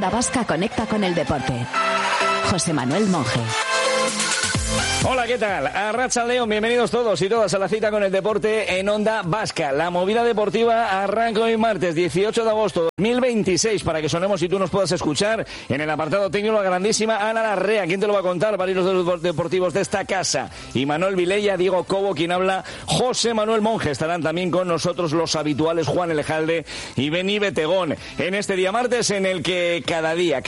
Onda Vasca conecta con el deporte. José Manuel Monje. Hola, ¿qué tal? Arratsaldeon, bienvenidos todos y todas a la cita con el deporte en Onda Vasca. La movida deportiva arranca hoy martes 18 de agosto de 2026 para que sonemos y tú nos puedas escuchar en el apartado técnico la grandísima Ana Larrea. ¿Quién te lo va a contar? Para ir los deportivos de esta casa. Y Manuel Vilella, Diego Cobo, quien habla, José Manuel Monje. Estarán también con nosotros los habituales Juan Elejalde y Beni Betegón. En este día martes en el que cada día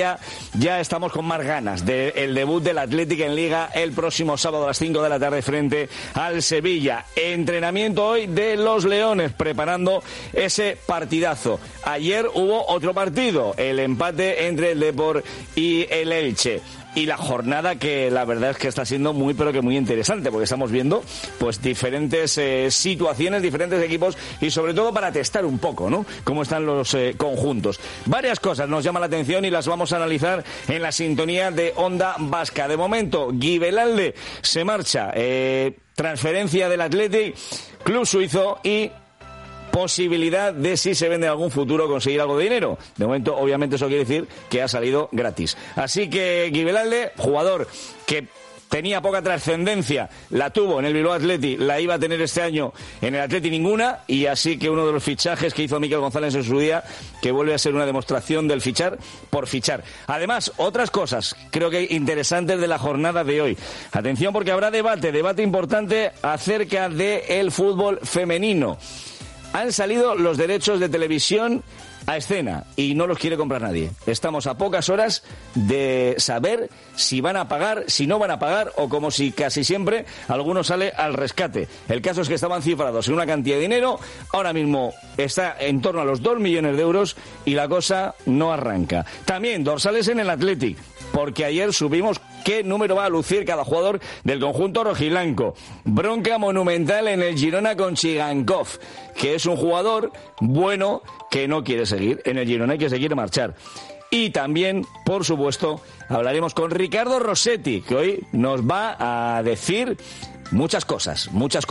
ya estamos con más ganas del debut del Athletic en Liga el próximo sábado a las 5 de la tarde frente al Sevilla. Entrenamiento hoy de los Leones, preparando ese partidazo. Ayer hubo otro partido, el empate entre el Depor y el Elche. Y la jornada que la verdad es que está siendo muy pero que muy interesante, porque estamos viendo pues diferentes situaciones, diferentes equipos y sobre todo para testar un poco, ¿no?, cómo están los conjuntos. Varias cosas nos llaman la atención y las vamos a analizar en la sintonía de Onda Vasca. De momento, Guibelalde se marcha, transferencia del Athletic, club suizo y posibilidad de, si se vende en algún futuro, conseguir algo de dinero. De momento, obviamente, eso quiere decir que ha salido gratis. Así que Guibelalde, jugador que tenía poca trascendencia, la tuvo en el Bilbao Athletic, la iba a tener este año en el Athletic ninguna, y así que uno de los fichajes que hizo Mikel González en su día, que vuelve a ser una demostración del fichar por fichar. Además, otras cosas, creo que interesantes de la jornada de hoy. Atención, porque habrá debate importante acerca del fútbol femenino. Han salido los derechos de televisión a escena y no los quiere comprar nadie. Estamos a pocas horas de saber si van a pagar, si no van a pagar, o como si casi siempre alguno sale al rescate. El caso es que estaban cifrados en una cantidad de dinero, ahora mismo está en torno a los 2 millones de euros y la cosa no arranca. También dorsales en el Athletic, porque ayer subimos qué número va a lucir cada jugador del conjunto rojiblanco. Bronca monumental en el Girona con Chigankov, que es un jugador bueno que no quiere seguir en el Girona y que se quiere marchar. Y también, por supuesto, hablaremos con Ricardo Rossetti, que hoy nos va a decir muchas cosas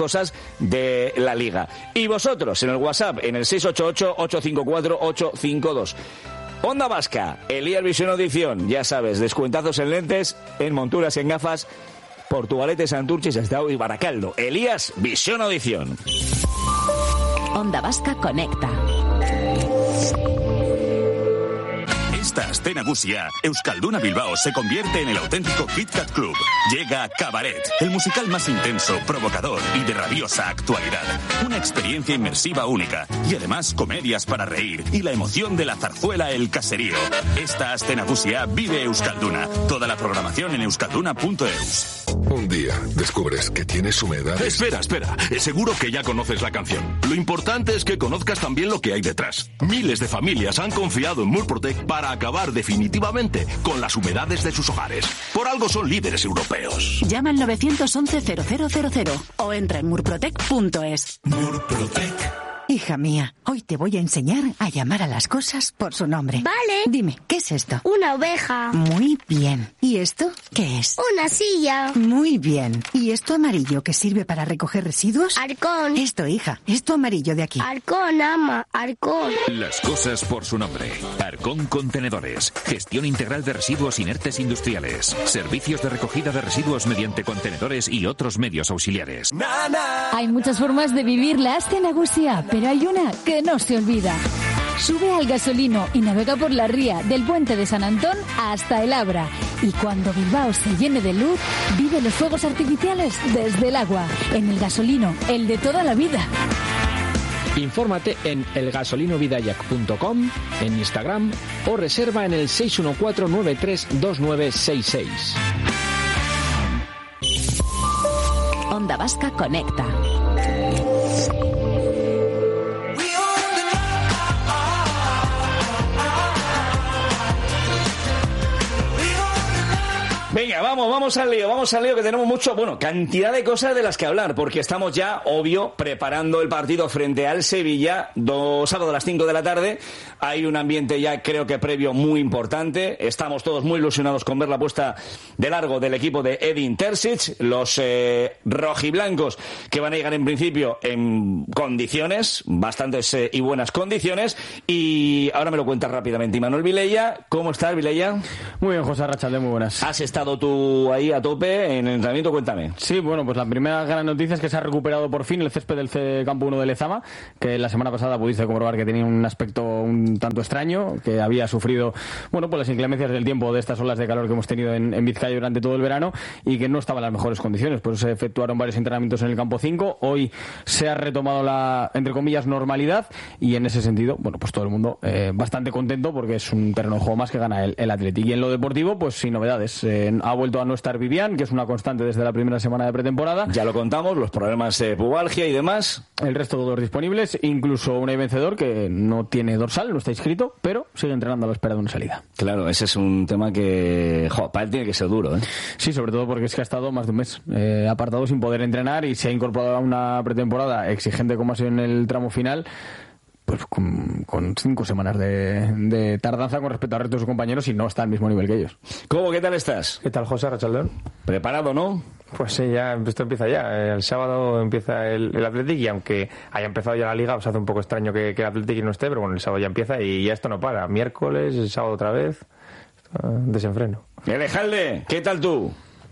de la Liga. Y vosotros, en el WhatsApp, en el 688-854-852. Onda Vasca, Elías Visión Audición, ya sabes, descuentazos en lentes, en monturas, en gafas, Portugalete, Santurce, Sestao y Baracaldo. Elías Visión Audición. Onda Vasca conecta. Esta Aste Nagusia, Euskalduna Bilbao se convierte en el auténtico Kit Kat Club. Llega Cabaret, el musical más intenso, provocador y de rabiosa actualidad. Una experiencia inmersiva única y además comedias para reír y la emoción de la zarzuela El Caserío. Esta Aste Nagusia vive Euskalduna. Toda la programación en euskalduna.eus. Un día descubres que tienes humedad. Espera. Seguro que ya conoces la canción. Lo importante es que conozcas también lo que hay detrás. Miles de familias han confiado en Murprotec para acabar definitivamente con las humedades de sus hogares. Por algo son líderes europeos. Llama al 911-0000 o entra en murprotec.es. Murprotec. Hija mía, hoy te voy a enseñar a llamar a las cosas por su nombre. Vale. Dime, ¿qué es esto? Una oveja. Muy bien. ¿Y esto qué es? Una silla. Muy bien. ¿Y esto amarillo que sirve para recoger residuos? Arcón. Esto, hija. Esto amarillo de aquí. Arcón, ama. Arcón. Las cosas por su nombre. Arcón Contenedores. Gestión integral de residuos inertes industriales. Servicios de recogida de residuos mediante contenedores y otros medios auxiliares. Hay muchas formas de vivir la Aste Nagusia, pero hay una que no se olvida. Sube al Gasolino y navega por la ría del Puente de San Antón hasta el Abra. Y cuando Bilbao se llene de luz, vive los fuegos artificiales desde el agua. En el Gasolino, el de toda la vida. Infórmate en elgasolinovidayac.com, en Instagram o reserva en el 614-932966. Onda Vasca conecta. Venga, vamos al lío, que tenemos cantidad de cosas de las que hablar, porque estamos ya, obvio, preparando el partido frente al Sevilla, sábado a las 5 de la tarde. Hay un ambiente ya, creo que previo, muy importante. Estamos todos muy ilusionados con ver la puesta de largo del equipo de Edin Terzic, los rojiblancos, que van a llegar en principio en condiciones, bastantes y buenas condiciones. Y ahora me lo cuentas rápidamente, Imanol Vilella. ¿Cómo estás, Vilella? Muy bien, José Arrachalde, muy buenas. ¿Has estado tú ahí a tope en el entrenamiento? Cuéntame. Sí, pues la primera gran noticia es que se ha recuperado por fin el césped del campo 1 de Lezama, que la semana pasada pudiste comprobar que tenía un aspecto un tanto extraño, que había sufrido, pues las inclemencias del tiempo de estas olas de calor que hemos tenido en Vizcaya durante todo el verano, y que no estaba en las mejores condiciones. Por eso se efectuaron varios entrenamientos en el campo 5. Hoy se ha retomado la, entre comillas, normalidad, y en ese sentido, pues todo el mundo bastante contento, porque es un terreno de juego más que gana el Athletic. Y en lo deportivo, pues sin novedades. Ha vuelto a no estar Vivian, que es una constante desde la primera semana de pretemporada. Ya lo contamos, los problemas de pubalgia y demás. El resto todos disponibles, incluso Unai Vencedor, que no tiene dorsal, no está inscrito, pero sigue entrenando a la espera de una salida. Claro, ese es un tema que, para él tiene que ser duro, ¿eh? Sí, sobre todo porque es que ha estado más de un mes apartado sin poder entrenar, y se ha incorporado a una pretemporada exigente como ha sido en el tramo final, pues con 5 semanas de tardanza con respecto al resto de sus compañeros, y no está al mismo nivel que ellos. ¿Cómo? ¿Qué tal estás? ¿Qué tal, José Arrachaldeón? ¿Preparado, no? Pues sí, ya esto empieza ya. El sábado empieza el Athletic, y aunque haya empezado ya la Liga, os hace un poco extraño que el Athletic no esté, pero bueno, el sábado ya empieza y ya esto no para. Miércoles, el sábado otra vez, desenfreno. Elejalde, ¿qué tal tú?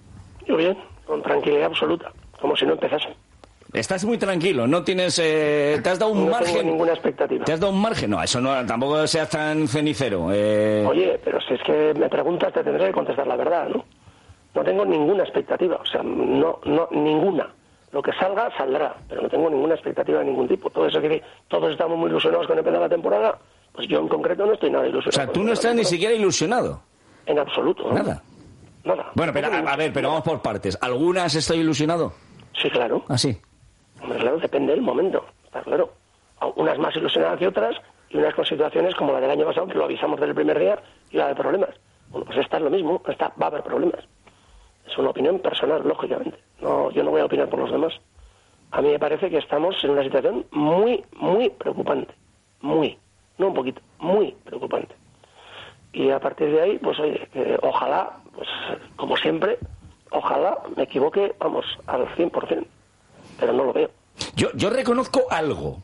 Yo bien, con tranquilidad absoluta, como si no empezase. Estás muy tranquilo, no tienes... ¿te has dado un margen? No tengo ninguna expectativa. ¿Te has dado un margen? No, eso no, tampoco seas tan cenicero. Oye, pero si es que me preguntas, te tendré que contestar la verdad, ¿no? No tengo ninguna expectativa, o sea, no, ninguna. Lo que salga, saldrá, pero no tengo ninguna expectativa de ningún tipo. Todo eso que todos estamos muy ilusionados con empezar la temporada, pues yo en concreto no estoy nada ilusionado. O sea, tú no estás ni siquiera ilusionado. En absoluto, ¿no? Nada. Nada. Bueno, pero a ver, pero vamos por partes. ¿Algunas estoy ilusionado? Sí, claro. ¿Ah, sí? Hombre, claro, depende del momento, está claro. Unas más ilusionadas que otras, y unas con situaciones como la del año pasado, que lo avisamos desde el primer día, y la de problemas. Bueno, pues esta es lo mismo, esta va a haber problemas. Es una opinión personal, lógicamente. No, yo no voy a opinar por los demás. A mí me parece que estamos en una situación muy, muy preocupante. Muy, no un poquito, muy preocupante. Y a partir de ahí, pues oye, ojalá, pues como siempre, ojalá me equivoque, vamos, al 100%. Pero no lo veo. Yo reconozco algo.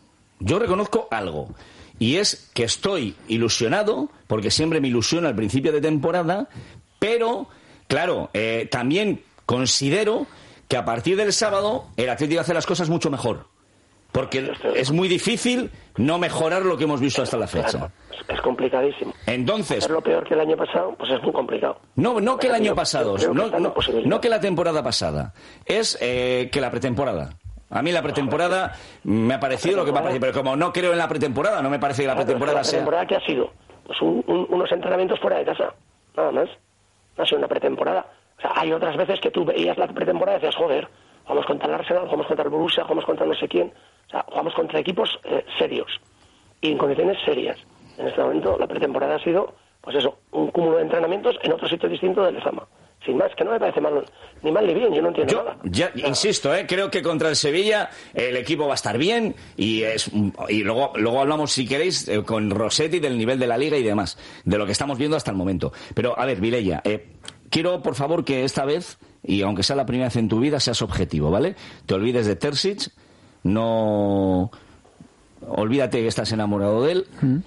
Y es que estoy ilusionado, porque siempre me ilusiono al principio de temporada, pero, claro, también considero que a partir del sábado el Atlético hace las cosas mucho mejor. Porque es muy difícil no mejorar lo que hemos visto hasta la fecha. Claro, es complicadísimo. Entonces, es lo peor que el año pasado, pues es muy complicado. No que el año pasado, no que la temporada pasada, es que la pretemporada. A mí la pretemporada me ha parecido lo que me ha parecido, pero como no creo en la pretemporada, no me parece que la pretemporada sea... ¿La pretemporada qué ha sido? Pues unos entrenamientos fuera de casa, nada más. No ha sido una pretemporada. O sea, hay otras veces que tú veías la pretemporada y decías, joder, jugamos contra el Arsenal, jugamos contra el Borussia, jugamos contra no sé quién. O sea, jugamos contra equipos serios y en condiciones serias. En este momento la pretemporada ha sido, pues eso, un cúmulo de entrenamientos en otro sitio distinto del Lezama. Sin más, que no me parece mal, ni mal ni bien, yo no entiendo nada. Insisto, creo que contra el Sevilla el equipo va a estar bien, y luego hablamos, si queréis, con Rossetti del nivel de la Liga y demás, de lo que estamos viendo hasta el momento. Pero, a ver, Vilella, quiero, por favor, que esta vez, y aunque sea la primera vez en tu vida, seas objetivo, ¿vale? Te olvides de Terzic, no... Olvídate que estás enamorado de él.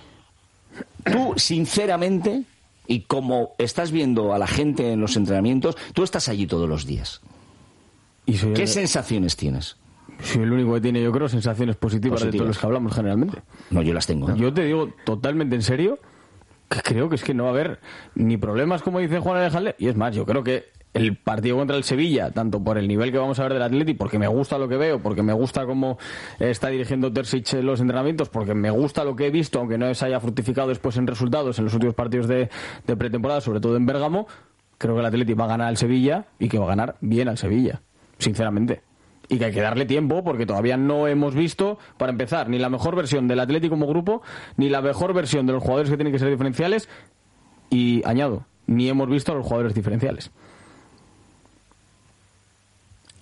Tú, sinceramente... Y como estás viendo a la gente en los entrenamientos, tú estás allí todos los días. ¿Qué sensaciones tienes? Soy el único que tiene, yo creo, sensaciones positivas de todos los que hablamos generalmente. No, yo las tengo. Yo te digo totalmente en serio que creo que es que no va a haber ni problemas, como dice Juan Alejandro. Y es más, yo creo que el partido contra el Sevilla, tanto por el nivel que vamos a ver del Atleti, porque me gusta lo que veo, porque me gusta cómo está dirigiendo Terzic los entrenamientos, porque me gusta lo que he visto, aunque no se haya fructificado después en resultados en los últimos partidos de pretemporada, sobre todo en Bérgamo, creo que el Atleti va a ganar al Sevilla, y que va a ganar bien al Sevilla, sinceramente. Y que hay que darle tiempo, porque todavía no hemos visto, para empezar, ni la mejor versión del Atleti como grupo, ni la mejor versión de los jugadores que tienen que ser diferenciales, y añado, ni hemos visto a los jugadores diferenciales.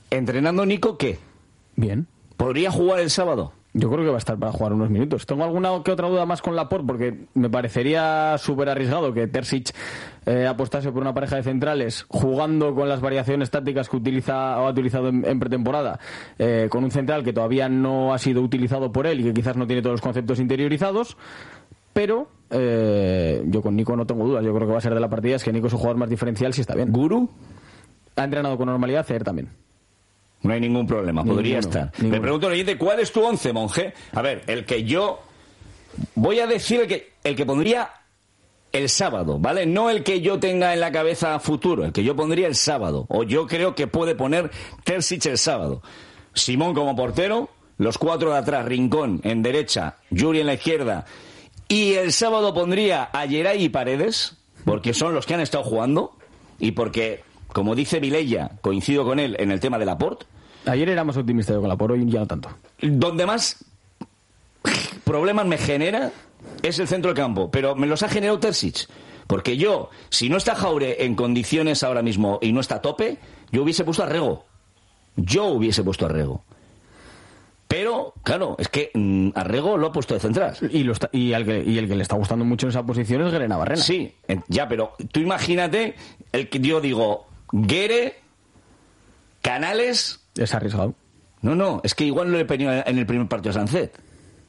Entrenando Nico, ¿qué? Bien. ¿Podría jugar el sábado? Yo creo que va a estar para jugar unos minutos. Tengo alguna que otra duda más con Laporte, porque me parecería súper arriesgado que Terzic apostase por una pareja de centrales jugando con las variaciones tácticas que ha utilizado en pretemporada, con un central que todavía no ha sido utilizado por él y que quizás no tiene todos los conceptos interiorizados. Pero yo con Nico no tengo dudas. Yo creo que va a ser de la partida. Es que Nico es un jugador más diferencial si está bien. ¿Guru? Ha entrenado con normalidad, Cer también. No hay ningún problema, podría estar. Me pregunto lo siguiente, ¿cuál es tu 11, Monje? A ver, el que yo... Voy a decir el que pondría el sábado, ¿vale? No el que yo tenga en la cabeza futuro, el que yo pondría el sábado. O yo creo que puede poner Terzic el sábado. Simón como portero, los 4 de atrás, Rincón en derecha, Yuri en la izquierda. Y el sábado pondría a Geray y Paredes, porque son los que han estado jugando y porque... Como dice Vilella, coincido con él en el tema de Laporte. Ayer era más optimista yo con Laporte, hoy ya no tanto. Donde más problemas me genera es el centro del campo, pero me los ha generado Terzic. Porque yo, si no está Jaure en condiciones ahora mismo y no está a tope, yo hubiese puesto a Rego. Pero, claro, es que a Rego lo ha puesto de central. Y el que le está gustando mucho en esa posición es Guere Navarrena. Sí, ya, pero tú imagínate el que yo digo... Guere, Canales... Es arriesgado. No, es que igual lo he pedido en el primer partido de Sancet.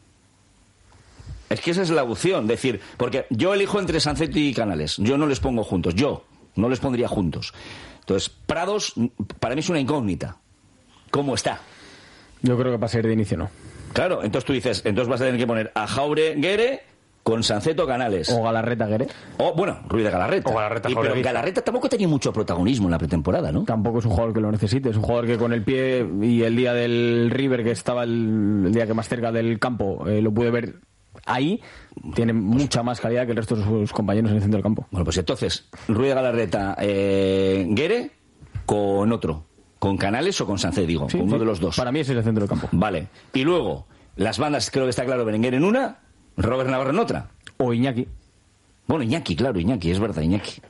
Es que esa es la opción, decir, porque yo elijo entre Sancet y Canales, yo no les pongo juntos, yo no les pondría juntos. Entonces, Prados, para mí es una incógnita. ¿Cómo está? Yo creo que para ser de inicio no. Claro, entonces tú dices, entonces vas a tener que poner a Jaure, Guere... con Sancet o Canales. O Galarreta, Guere. O, bueno, Ruiz de Galarreta. O Galarreta, pero Galarreta tampoco tenía mucho protagonismo en la pretemporada, ¿no? Tampoco es un jugador que lo necesite. Es un jugador que con el pie y el día del River, que estaba el día que más cerca del campo, lo pude ver ahí, tiene mucha más calidad que el resto de sus compañeros en el centro del campo. Bueno, pues entonces, Ruiz de Galarreta, Guere, con otro. ¿Con Canales o con Sancet, digo? Sí, con uno de los dos. Para mí ese es el centro del campo. Vale. Y luego, las bandas, creo que está claro, Berenguer en una... Robert Navarro en otra. O Iñaki. Bueno, Iñaki, claro, Iñaki, es verdad, Iñaki.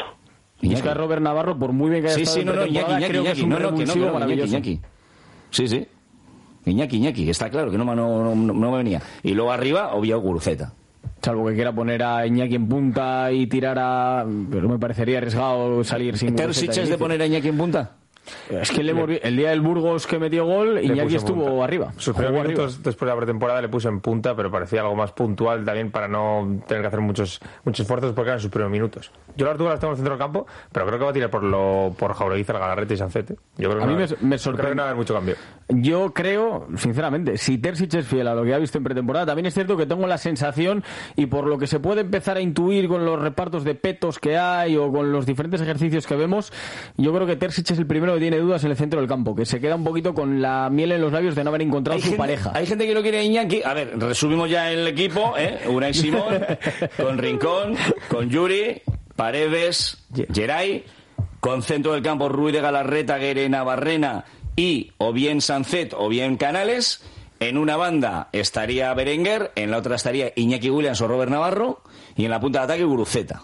Y es que a Robert Navarro, por muy bien que haya estado en pretemporada, creo que es un revulsivo maravilloso. Iñaki. Sí. Iñaki, que está claro, que no me venía. Y luego arriba, obvio, Guruceta. Salvo que quiera poner a Iñaki en punta y tirar a... Pero me parecería arriesgado salir sin... ¿Terzic es de poner a Iñaki en punta? Es que el día del Burgos que metió gol, Iñaki estuvo arriba. Sus primeros minutos después de la pretemporada le puso en punta, pero parecía algo más puntual también para no tener que hacer muchos esfuerzos porque eran sus primeros minutos. Yo las dudas las tengo en el centro del campo, pero creo que va a tirar por Jaureguizar, Galarreta y Sancet. Yo creo que me sorprende. Creo que no va a haber mucho cambio. Yo creo, sinceramente, si Terzic es fiel a lo que ha visto en pretemporada, también es cierto que tengo la sensación, y por lo que se puede empezar a intuir con los repartos de petos que hay o con los diferentes ejercicios que vemos, yo creo que Terzic es el primero que tiene dudas en el centro del campo, que se queda un poquito con la miel en los labios de no haber encontrado su pareja. Hay gente que no quiere a Iñaki. A ver, resumimos ya el equipo, Unai Simón, con Rincón, con Yuri, Paredes, Geray, con centro del campo Ruiz de Galarreta, Guere, Navarrena y o bien Sancet o bien Canales. En una banda estaría Berenguer, en la otra estaría Iñaki Williams o Robert Navarro y en la punta de ataque Guruceta.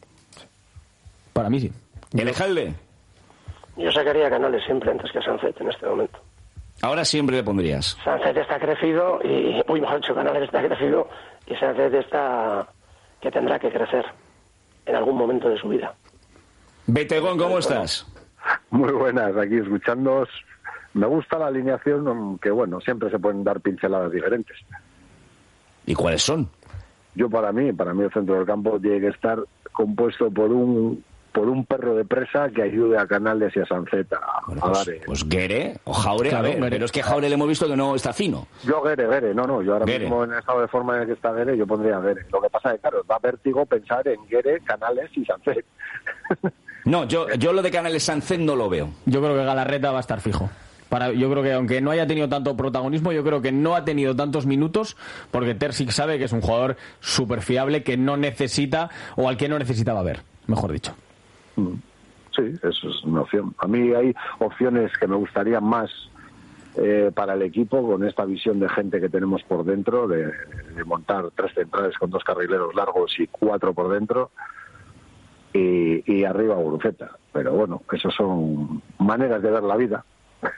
Para mí sí. ¿El Ejalde? Yo sacaría a Canales siempre antes que a Sancet en este momento. Ahora siempre le pondrías. Sancet está crecido y... Uy, mejor dicho, Canales está crecido y Sancet está... que tendrá que crecer en algún momento de su vida. Betegón, ¿cómo estás? Muy buenas, aquí escuchándoos. Me gusta la alineación, aunque bueno, siempre se pueden dar pinceladas diferentes. ¿Y cuáles son? Yo para mí el centro del campo tiene que estar compuesto por un perro de presa que ayude a Canales y a Sancet a dar... Pues Guere o Jaure, claro, pero es que Jaure le hemos visto que no está fino. Yo Guere, no, yo ahora mismo en el estado de forma en el que está Guere, yo pondría Guere. Lo que pasa es que, claro, da vértigo pensar en Guere, Canales y Sancet. No, yo lo de Canales Sancet no lo veo. Yo creo que Galarreta va a estar fijo. Yo creo que aunque no haya tenido tanto protagonismo, yo creo que no ha tenido tantos minutos porque Terzic sabe que es un jugador súper fiable que no necesita, o al que no necesitaba ver, mejor dicho. Sí, eso es una opción. A mí hay opciones que me gustarían más para el equipo con esta visión de gente que tenemos por dentro, de montar 3 centrales con 2 carrileros largos y 4 por dentro y arriba Guruceta. Pero bueno, eso son maneras de ver la vida.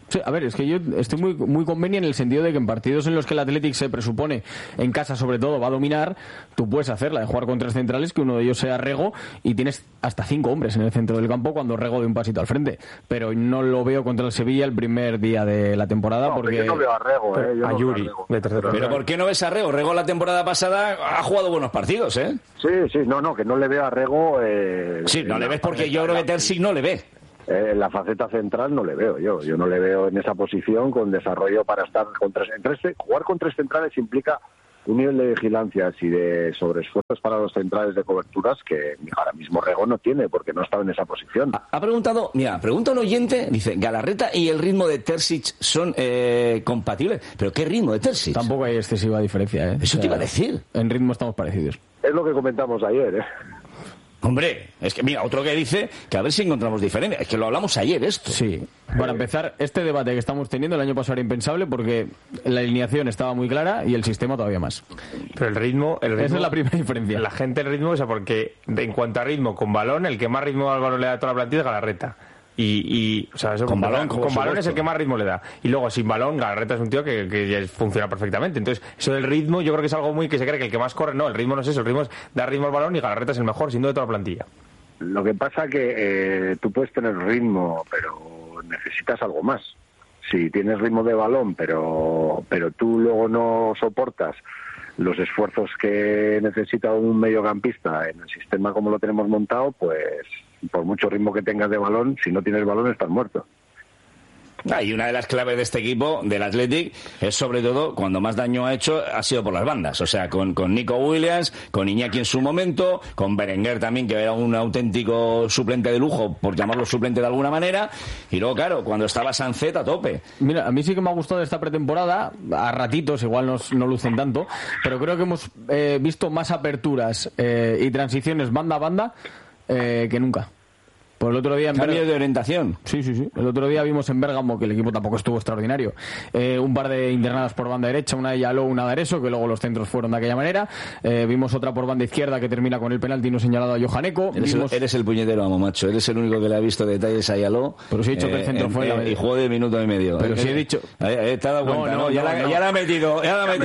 Sí, a ver, es que yo estoy muy conveniente en el sentido de que en partidos en los que el Athletic se presupone, en casa sobre todo, va a dominar, tú puedes hacerla de jugar con 3 centrales, que uno de ellos sea Rego, y tienes hasta 5 hombres en el centro del campo cuando Rego de un pasito al frente. Pero no lo veo contra el Sevilla el primer día de la temporada, porque... Yo no veo a Rego, a Yuri. Pero ¿por qué no ves a Rego? Rego la temporada pasada ha jugado buenos partidos, ¿eh? Sí, que no le veo a Rego... sí, no le ves porque yo creo que Terzic no le ve. En la faceta central no le veo yo no le veo en esa posición con desarrollo para estar con jugar con 3 centrales implica un nivel de vigilancias y de sobreesfuerzos para los centrales de coberturas que ahora mismo Rego no tiene porque no ha estado en esa posición. Pregunta un oyente, dice, Galarreta y el ritmo de Terzic son compatibles, pero ¿qué ritmo de Terzic? Tampoco hay excesiva diferencia, ¿eh? Eso te iba a decir. En ritmo estamos parecidos. Es lo que comentamos ayer, ¿eh? Hombre, es que mira, otro que dice que a ver si encontramos diferencia. Es que lo hablamos ayer esto. Sí. Para empezar, este debate que estamos teniendo el año pasado era impensable porque la alineación estaba muy clara y el sistema todavía más. Pero el ritmo... Esa es la primera diferencia. La gente el ritmo, o sea, porque en cuanto a ritmo, con balón, el que más ritmo al balón le da a toda la plantilla es Galarreta. O sea, eso con balón es el que más ritmo le da. Y luego, sin balón, Galarreta es un tío que ya funciona perfectamente. Entonces, eso del ritmo, yo creo que es algo muy que se cree que el que más corre, no, el ritmo no es eso, el ritmo es dar ritmo al balón y Galarreta es el mejor, sin duda, de toda la plantilla. Lo que pasa que tú puedes tener ritmo, pero necesitas algo más. Si tienes ritmo de balón, pero tú luego no soportas los esfuerzos que necesita un mediocampista en el sistema como lo tenemos montado, pues por mucho ritmo que tengas de balón, si no tienes balón estás muerto. Y una de las claves de este equipo, del Athletic, es sobre todo, cuando más daño ha hecho, ha sido por las bandas. O sea, con Nico Williams, con Iñaki en su momento, con Berenguer también, que era un auténtico suplente de lujo, por llamarlo suplente de alguna manera. Y luego, claro, cuando estaba Sancet a tope. Mira, a mí sí que me ha gustado esta pretemporada, a ratitos, igual no lucen tanto, pero creo que hemos visto más aperturas y transiciones banda a banda que nunca. Por el otro día cambio de orientación. Sí. El otro día vimos en Bérgamo, que el equipo tampoco estuvo extraordinario, un par de internadas por banda derecha, una de Yaló, una de Areso, que luego los centros fueron de aquella manera. Vimos otra por banda izquierda que termina con el penalti no señalado a Johaneko. Eres el puñetero amo, macho. Eres el único que le ha visto detalles a Yaló. Pero si he dicho que el centro fue y jugó de minuto y medio. Pero si he dicho... Te has dado cuenta, ¿no? Ya la ha metido.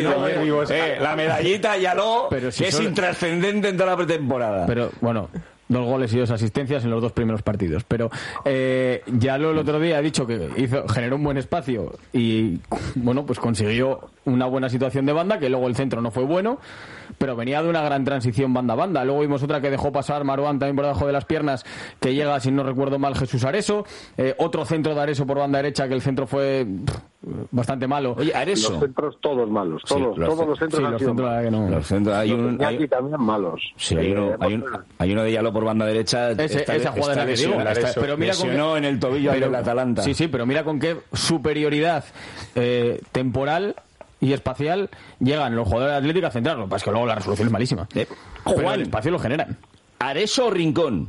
La medallita Yaló, que es intrascendente en toda la pretemporada. Pero, bueno... 2 goles y 2 asistencias en los 2 primeros partidos. Pero Yaló el otro día ha dicho que generó un buen espacio y, bueno, pues consiguió una buena situación de banda, que luego el centro no fue bueno, pero venía de una gran transición banda a banda. Luego vimos otra que dejó pasar Marouane también por debajo de las piernas, que llega, si no recuerdo mal, Jesús Areso. Otro centro de Areso por banda derecha, que el centro fue bastante malo. Oye, Areso. Los centros todos malos. Todos los centros han sido malos. Los centros hay también malos. Sí, hay uno de Yaló por banda derecha. Esa jugada que digo. Pero mira lesionó en el tobillo del Atalanta. Sí, pero mira con qué superioridad temporal y espacial llegan los jugadores de Atlético a centrarlo. Pues que luego la resolución es malísima. Pero el espacio lo generan. ¿Areso o Rincón?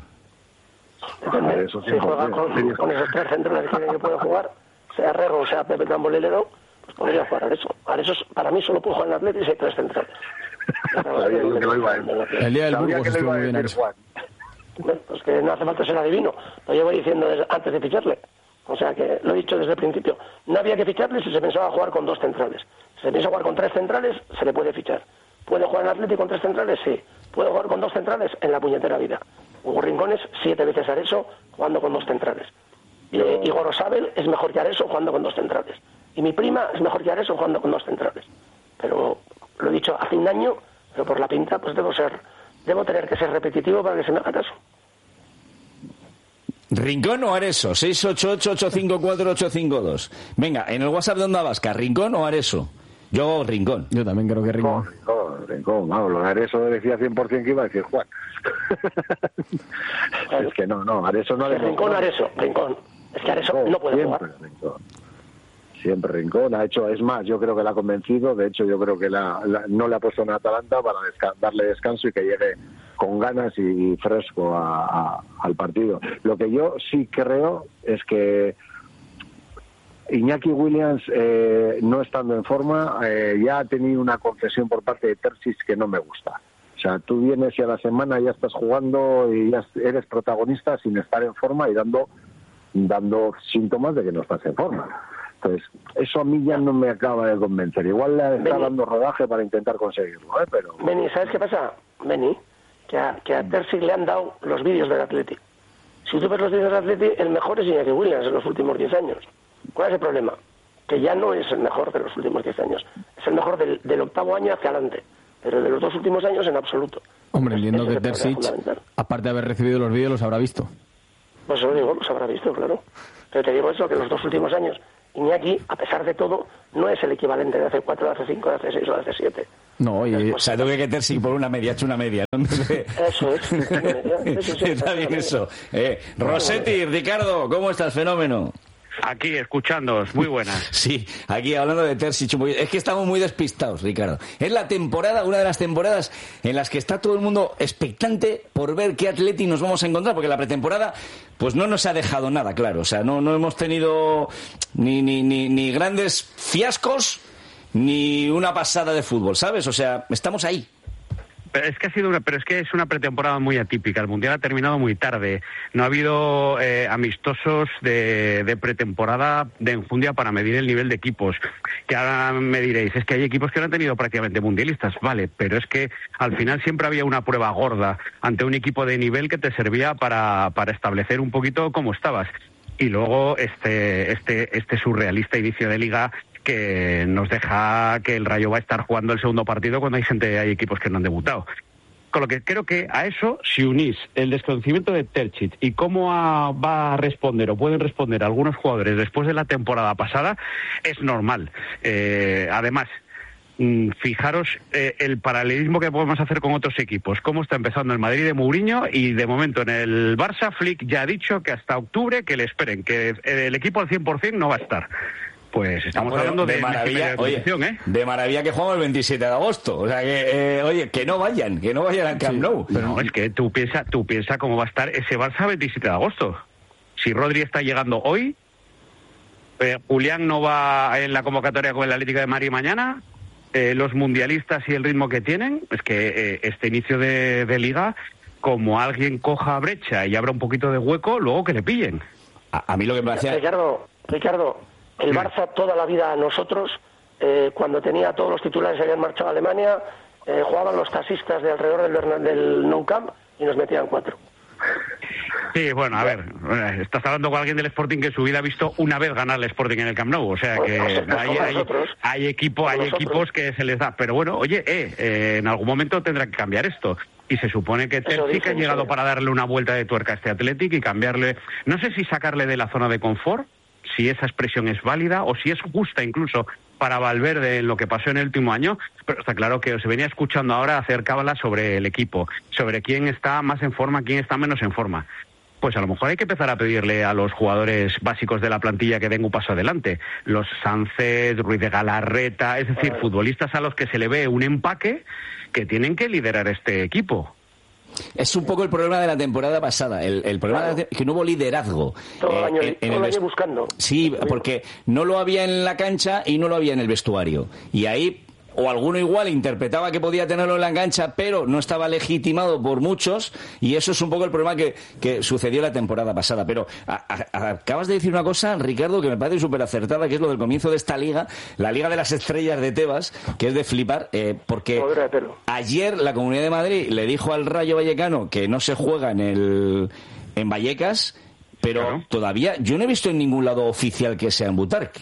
Si juega con esos 3 centrales que puede jugar, sea Rego o sea Pepe Tambolelero, pues podría jugar Areso. Areso para mí solo puede jugar en Atlético si hay 3 centrales. El día del Burgos estuvo muy bien Areso. Pues que no hace falta ser adivino. Lo llevo diciendo antes de ficharle. O sea que lo he dicho desde el principio. No había que ficharle si se pensaba jugar con 2 centrales. Si se piensa jugar con 3 centrales, se le puede fichar. ¿Puede jugar en Atlético con 3 centrales? Sí. ¿Puede jugar con 2 centrales? En la puñetera vida. Hugo Rincones 7 veces Areso jugando con 2 centrales. Y Gorosabel es mejor que Areso jugando con 2 centrales. Y mi prima es mejor que Areso jugando con 2 centrales. Pero lo he dicho hace un año, pero por la pinta pues debo tener que ser repetitivo para que se me haga caso. ¿Rincón o Areso? 688-854-852. Venga, en el WhatsApp de Onda Vasca, ¿Rincón o Areso? Yo Rincón. Yo también creo que Rincón. Rincón, vamos, lo de Areso decía 100% que iba a decir Juan. Es que no, Areso no le... Rincón. Es que Areso no puede jugar. Siempre Rincón ha hecho, es más, yo creo que la ha convencido. De hecho, yo creo que no le ha puesto en Atalanta para darle descanso y que llegue con ganas y fresco al partido. Lo que yo sí creo es que Iñaki Williams, no estando en forma, ya ha tenido una concesión por parte de Terzic que no me gusta. O sea, tú vienes y a la semana ya estás jugando y ya eres protagonista sin estar en forma y dando síntomas de que no estás en forma. Entonces, eso a mí ya no me acaba de convencer. Igual le está dando rodaje para intentar conseguirlo, pero... Beni, ¿sabes qué pasa? Beni, que a Terzic le han dado los vídeos del Atleti. Si tú ves los vídeos del Atleti, el mejor es Iñaki Williams en los últimos 10 años. ¿Cuál es el problema? Que ya no es el mejor de los últimos 10 años. Es el mejor del octavo año hacia adelante. Pero de los 2 últimos años en absoluto. Hombre, entiendo que Terzic, aparte de haber recibido los vídeos, los habrá visto. Pues eso digo, los habrá visto, claro. Pero te digo eso, que los 2 últimos años, Iñaki, a pesar de todo, no es el equivalente de hace 4, de hace 5, de hace 6 o de hace 7. No, y o sea, tengo que Terzic por una media, ha hecho una media, ¿no? Eso es. Está bien eso. Rossetti, Ricardo, ¿cómo estás? Fenómeno. Aquí, escuchándoos, muy buenas. Sí, aquí hablando de Terzic, es que estamos muy despistados, Ricardo. Es la temporada, una de las temporadas en las que está todo el mundo expectante por ver qué Atleti nos vamos a encontrar, porque la pretemporada pues no nos ha dejado nada claro. O sea, no hemos tenido ni grandes fiascos, ni una pasada de fútbol, ¿sabes? O sea, estamos ahí. Pero es que es una pretemporada muy atípica. El Mundial ha terminado muy tarde. No ha habido amistosos de pretemporada de enjundia para medir el nivel de equipos. Que ahora me diréis, es que hay equipos que no han tenido prácticamente mundialistas. Vale, pero es que al final siempre había una prueba gorda ante un equipo de nivel que te servía para establecer un poquito cómo estabas. Y luego este surrealista inicio de liga que nos deja que el Rayo va a estar jugando el segundo partido cuando hay equipos que no han debutado. Con lo que creo que a eso, si unís el desconocimiento de Terzic y cómo va a responder o pueden responder algunos jugadores después de la temporada pasada, es normal. Además, fijaros el paralelismo que podemos hacer con otros equipos. Cómo está empezando el Madrid de Mourinho y de momento en el Barça, Flick ya ha dicho que hasta octubre que le esperen, que el equipo al 100% no va a estar. Pues estamos hablando de maravilla, de maravilla que jugamos el 27 de agosto. O sea que, que no vayan al Camp Nou. Pero no, es que tú piensa cómo va a estar ese Barça el 27 de agosto. Si Rodri está llegando hoy, Julián no va en la convocatoria con el Atlético de Madrid mañana, los mundialistas y el ritmo que tienen, es que este inicio de liga, como alguien coja brecha y abra un poquito de hueco, luego que le pillen. A mí lo que me hacía... Ricardo, el Barça toda la vida a nosotros, cuando tenía todos los titulares se habían marchado a Alemania, jugaban los taxistas de alrededor del Nou Camp y nos metían 4. Sí, bueno, a ver, estás hablando con alguien del Sporting que en su vida ha visto una vez ganar el Sporting en el Camp Nou, o sea que hay equipos que se les da, pero bueno, oye, en algún momento tendrá que cambiar esto. Y se supone que Terzic ha llegado para darle una vuelta de tuerca a este Athletic y cambiarle, no sé si sacarle de la zona de confort, si esa expresión es válida o si es justa incluso para Valverde en lo que pasó en el último año, pero está claro que os venía escuchando ahora hacer cábala sobre el equipo, sobre quién está más en forma, quién está menos en forma. Pues a lo mejor hay que empezar a pedirle a los jugadores básicos de la plantilla que den un paso adelante. Los Sánchez, Ruiz de Galarreta, es decir, futbolistas a los que se le ve un empaque que tienen que liderar este equipo. Es un poco el problema de la temporada pasada. El problema es que no hubo liderazgo. Todo el año buscando. Sí, porque no lo había en la cancha y no lo había en el vestuario. Y ahí, o alguno igual interpretaba que podía tenerlo en la cancha, pero no estaba legitimado por muchos, y eso es un poco el problema que sucedió la temporada pasada. Pero acabas de decir una cosa, Ricardo, que me parece súper acertada, que es lo del comienzo de esta liga, la Liga de las Estrellas de Tebas, que es de flipar, porque ayer la Comunidad de Madrid le dijo al Rayo Vallecano que no se juega en Vallecas, pero todavía yo no he visto en ningún lado oficial que sea en Butarque.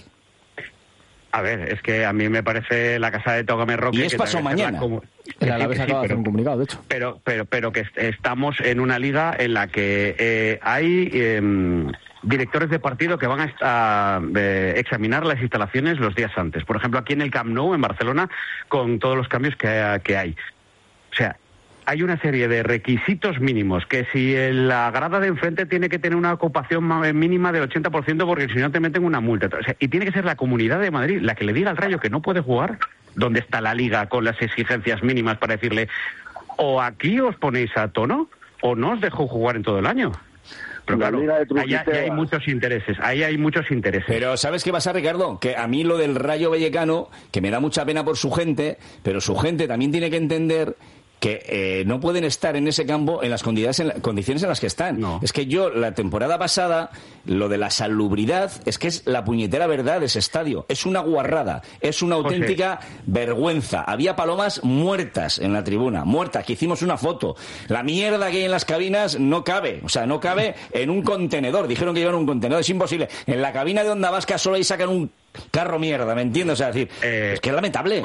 A ver, es que a mí me parece la casa de Tógame Roque... Y es pasó mañana. El Alavés acaba de hacer un comunicado, de hecho. Pero que estamos en una liga en la que hay directores de partido que van a examinar las instalaciones los días antes. Por ejemplo, aquí en el Camp Nou, en Barcelona, con todos los cambios que hay. O sea, hay una serie de requisitos mínimos, que si la grada de enfrente tiene que tener una ocupación mínima del 80% porque si no te meten una multa. O sea, y tiene que ser la Comunidad de Madrid la que le diga al Rayo que no puede jugar. ¿Dónde está la Liga con las exigencias mínimas para decirle o aquí os ponéis a tono o no os dejo jugar en todo el año? Pero claro, ahí hay muchos intereses. Pero ¿sabes qué pasa, Ricardo? Que a mí lo del Rayo Vallecano, que me da mucha pena por su gente, pero su gente también tiene que entender que no pueden estar en ese campo en las condiciones en las que están. No. Es que yo, la temporada pasada, lo de la salubridad, es que es la puñetera verdad de ese estadio. Es una guarrada, es una auténtica vergüenza. Había palomas muertas en la tribuna, muertas, que hicimos una foto. La mierda que hay en las cabinas no cabe, o sea, no cabe en un contenedor. Dijeron que llevan un contenedor, es imposible. En la cabina de Onda Vasca solo ahí sacan un carro mierda, ¿me entiendes? O sea, decir, es que es lamentable.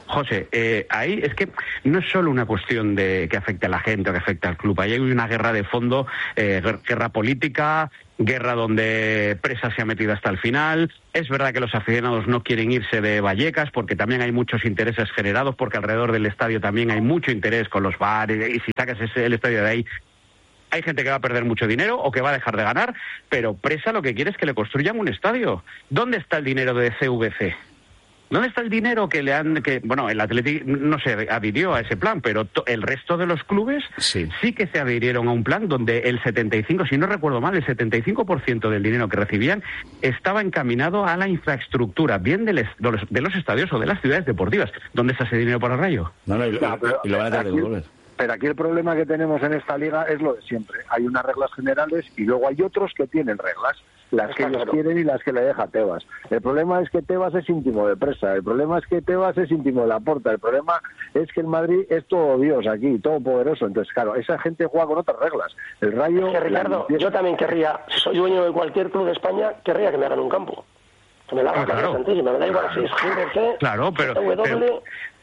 José, ahí es que no es solo una cuestión de que afecte a la gente o que afecte al club. Ahí hay una guerra de fondo, guerra política, guerra donde Presa se ha metido hasta el final. Es verdad que los aficionados no quieren irse de Vallecas porque también hay muchos intereses generados, porque alrededor del estadio también hay mucho interés con los bares, y si sacas el estadio de ahí, hay gente que va a perder mucho dinero o que va a dejar de ganar, pero Presa lo que quiere es que le construyan un estadio. ¿Dónde está el dinero de CVC? ¿Dónde está el dinero que le han... bueno, el Athletic no se adhirió a ese plan, pero el resto de los clubes sí que se adhirieron a un plan donde el 75%, si no recuerdo mal, el 75% del dinero que recibían estaba encaminado a la infraestructura, bien de los estadios o de las ciudades deportivas. ¿Dónde está ese dinero para el Rayo? Y lo van a tener que devolver. Pero aquí el problema que tenemos en esta liga es lo de siempre. Hay unas reglas generales y luego hay otros que tienen reglas. Las que ellos quieren y las que le deja Tebas. El problema es que Tebas es íntimo de Presa, el problema es que Tebas es íntimo de Laporta, el problema es que el Madrid es todo Dios aquí, todo poderoso. Entonces, claro, esa gente juega con otras reglas. El Rayo... Es que, Ricardo, yo también querría, si soy dueño de cualquier club de España, querría que me hagan un campo. Que me la hagan tantísima, me da igual si es GBC, claro, pero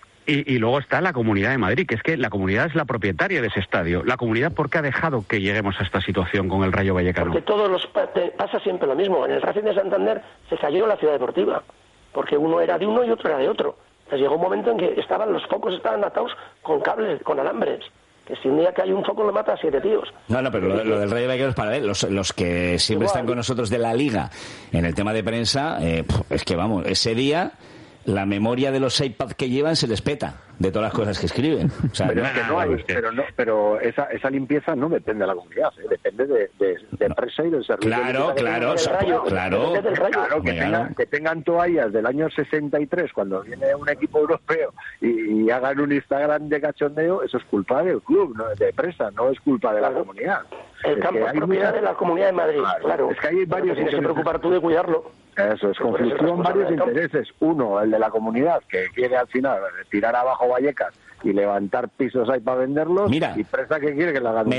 y luego está la Comunidad de Madrid, que es que la Comunidad es la propietaria de ese estadio. La Comunidad, ¿por qué ha dejado que lleguemos a esta situación con el Rayo Vallecano? Porque pasa siempre lo mismo. En el Racing de Santander se cayó la ciudad deportiva, porque uno era de uno y otro era de otro. Entonces llegó un momento en que los focos estaban atados con cables, con alambres. Que si un día cae un foco lo mata a 7 tíos. No, pero lo del Rayo Vallecano es para ver. Los que siempre están con nosotros de la Liga en el tema de prensa, es que vamos, ese día... La memoria de los iPads que llevan se les peta de todas las cosas que escriben. O sea, pero es que no hay, pero esa limpieza no depende de la comunidad, depende de Presa y del servicio. Claro. Que tengan toallas del año 63 cuando viene un equipo europeo y hagan un Instagram de cachondeo, eso es culpa del club, no de Presa, no es culpa de la comunidad. El campo es propiedad de la Comunidad de Madrid, claro. Es que hay varios tienes que preocupar tú de cuidarlo. Eso es, conflictúan varios intereses. Uno, el de la comunidad, que quiere al final tirar abajo Vallecas y levantar pisos ahí para venderlos. Mira, y Presa que quiere que la hagan. Me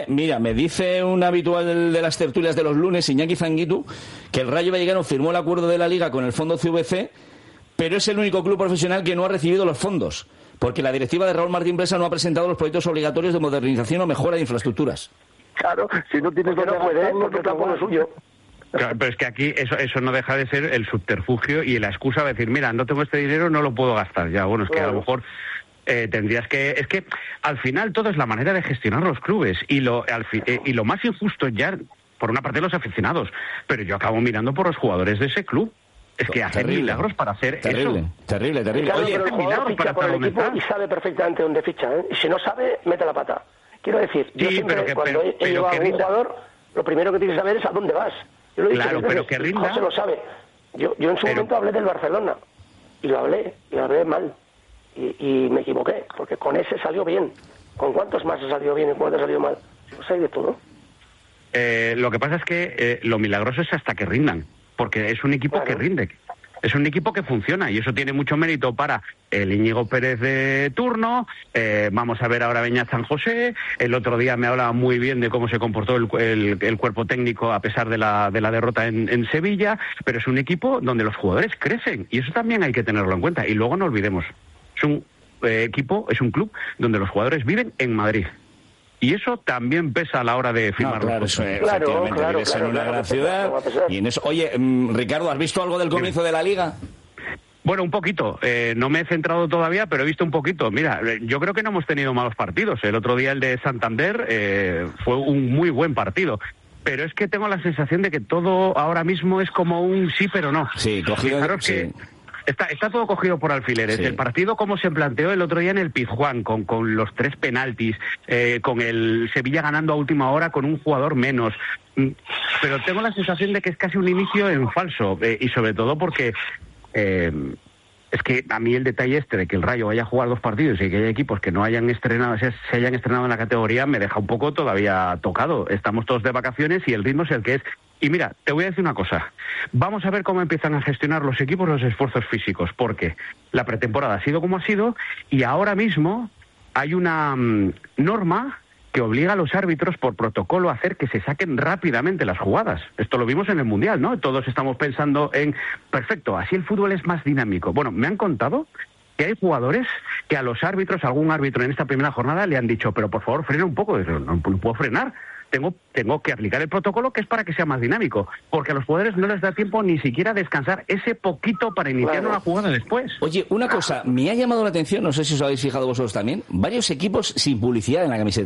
dice un habitual de las tertulias de los lunes, Iñaki Zanguitu, que el Rayo Vallecano firmó el acuerdo de la Liga con el fondo CVC, pero es el único club profesional que no ha recibido los fondos, porque la directiva de Raúl Martín Presa no ha presentado los proyectos obligatorios de modernización o mejora de infraestructuras. Claro, si no tienes que no puede, porque está por lo suyo. Claro, pero es que aquí eso no deja de ser el subterfugio y la excusa de decir, mira, no tengo este dinero, no lo puedo gastar. Ya, bueno, es que a lo mejor tendrías que... Es que al final todo es la manera de gestionar los clubes y lo más injusto ya, por una parte, los aficionados, pero yo acabo mirando por los jugadores de ese club. Es que hacen milagros para hacer eso. Terrible. Claro, oye, pero el jugador ficha por el equipo y sabe perfectamente dónde ficha, ¿eh? Y si no sabe, mete la pata. Quiero decir, yo siempre cuando he llevado a un jugador, lo primero que tienes que saber es a dónde vas. Yo lo he dicho, pero que rinda. José lo sabe. Yo en su momento hablé del Barcelona y lo hablé mal y me equivoqué, porque con ese salió bien. ¿Con cuántos más ha salido bien y cuántos ha salido mal? Pues hay de todo. Lo que pasa es que lo milagroso es hasta que rindan, porque es un equipo que rinde. Es un equipo que funciona y eso tiene mucho mérito para el Íñigo Pérez de turno. Vamos a ver ahora Beñat San José. El otro día me hablaba muy bien de cómo se comportó el cuerpo técnico a pesar de la derrota en Sevilla. Pero es un equipo donde los jugadores crecen y eso también hay que tenerlo en cuenta. Y luego no olvidemos, es un es un club donde los jugadores viven en Madrid. Y eso también pesa a la hora de firmar los contratos. Claro, vives en una gran ciudad. Y en eso, oye, Ricardo, ¿has visto algo del comienzo de la Liga? Bueno, un poquito. No me he centrado todavía, pero he visto un poquito. Mira, yo creo que no hemos tenido malos partidos. El otro día el de Santander fue un muy buen partido. Pero es que tengo la sensación de que todo ahora mismo es como un sí, pero no. Sí, cogido. Fijaros que está todo cogido por alfileres. Sí. El partido como se planteó el otro día en el Pizjuán, con los 3 penaltis, con el Sevilla ganando a última hora con un jugador menos. Pero tengo la sensación de que es casi un inicio en falso. Y sobre todo porque... Es que a mí el detalle de que el Rayo vaya a jugar 2 partidos y que haya equipos que no hayan estrenado, se hayan estrenado en la categoría, me deja un poco todavía tocado. Estamos todos de vacaciones y el ritmo es el que es. Y mira, te voy a decir una cosa. Vamos a ver cómo empiezan a gestionar los equipos los esfuerzos físicos, porque la pretemporada ha sido como ha sido y ahora mismo hay una norma que obliga a los árbitros por protocolo a hacer que se saquen rápidamente las jugadas. Esto lo vimos en el Mundial, ¿no? Todos estamos pensando en, perfecto, así el fútbol es más dinámico. Bueno, me han contado que hay jugadores que a los árbitros, algún árbitro en esta primera jornada le han dicho, pero por favor frena un poco. No puedo frenar. Tengo que aplicar el protocolo que es para que sea más dinámico, porque a los jugadores no les da tiempo ni siquiera descansar ese poquito para iniciar una jugada después. Oye, una cosa, me ha llamado la atención, no sé si os habéis fijado vosotros también, varios equipos sin publicidad en la camiseta.